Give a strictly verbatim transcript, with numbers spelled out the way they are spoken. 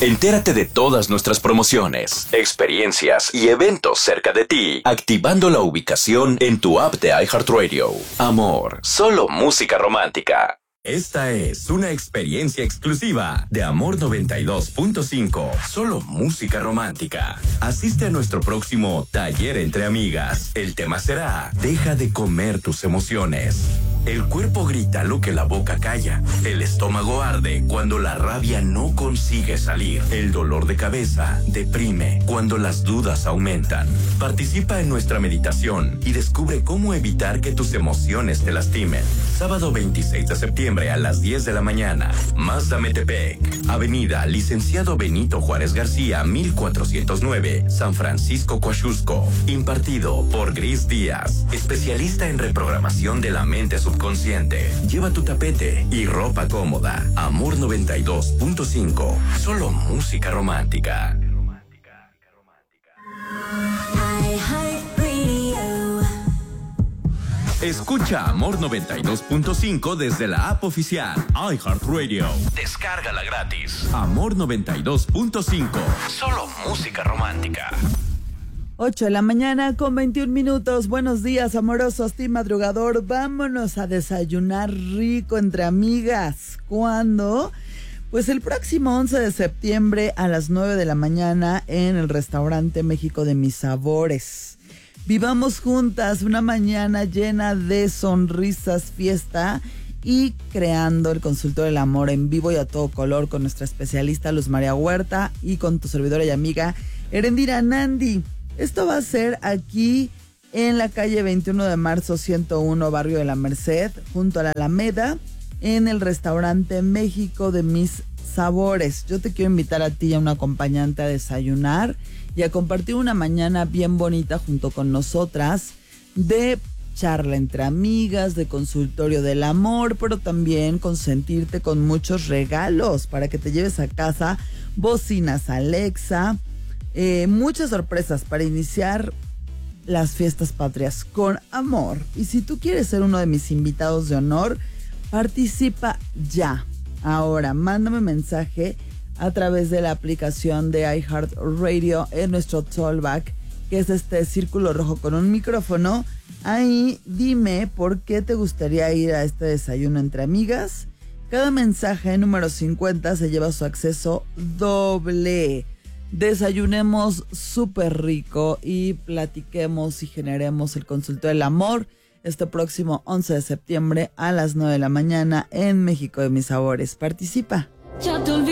Entérate de todas nuestras promociones, experiencias y eventos cerca de ti, activando la ubicación en tu app de iHeartRadio. Amor, solo música romántica. Esta es una experiencia exclusiva de Amor noventa y dos punto cinco. Solo música romántica. Asiste a nuestro próximo taller entre amigas. El tema será: deja de comer tus emociones. El cuerpo grita lo que la boca calla. El estómago arde cuando la rabia no consigue salir. El dolor de cabeza deprime cuando las dudas aumentan. Participa en nuestra meditación y descubre cómo evitar que tus emociones te lastimen. Sábado veintiséis de septiembre a las diez de la mañana. Mazda Metepec, Avenida Licenciado Benito Juárez García, mil cuatrocientos nueve, San Francisco, Coaxusco. Impartido por Gris Díaz, especialista en reprogramación de la mente subconsciente. Lleva tu tapete y ropa cómoda. Amor noventa y dos punto cinco. Solo música romántica. Escucha Amor noventa y dos punto cinco desde la app oficial iHeartRadio. Descárgala gratis. Amor noventa y dos punto cinco. Solo música romántica. ocho de la mañana con veintiún minutos. Buenos días, amorosos, team madrugador. Vámonos a desayunar rico entre amigas. ¿Cuándo? Pues el próximo once de septiembre a las nueve de la mañana en el restaurante México de Mis Sabores. Vivamos juntas una mañana llena de sonrisas, fiesta y creando el consultorio del amor en vivo y a todo color con nuestra especialista Luz María Huerta y con tu servidora y amiga Erendira Nandi. Esto va a ser aquí en la calle veintiuno de marzo ciento uno, barrio de la Merced, junto a la Alameda, en el restaurante México de Mis Sabores. Yo te quiero invitar a ti y a un acompañante a desayunar y a compartir una mañana bien bonita junto con nosotras de charla entre amigas, de consultorio del amor, pero también consentirte con muchos regalos para que te lleves a casa bocinas Alexa, eh, muchas sorpresas para iniciar las fiestas patrias con amor. Y si tú quieres ser uno de mis invitados de honor, participa ya. Ahora, mándame mensaje a través de la aplicación de iHeartRadio en nuestro Tollback, que es este círculo rojo con un micrófono. Ahí dime por qué te gustaría ir a este desayuno entre amigas. Cada mensaje número cincuenta se lleva su acceso doble. Desayunemos súper rico y platiquemos y generemos el consultorio del amor este próximo once de septiembre a las nueve de la mañana en México de Mis Sabores. Participa. Ya te olvidé.